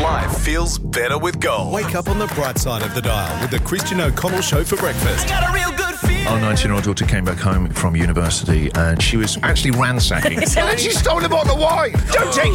Life feels better with gold. Wake up on the bright side of the dial with the Christian O'Connell Show for breakfast. Got a real good feeling. Our 19-year-old daughter came back home from university and she was actually ransacking. And then she stole a bottle of wine. Don't take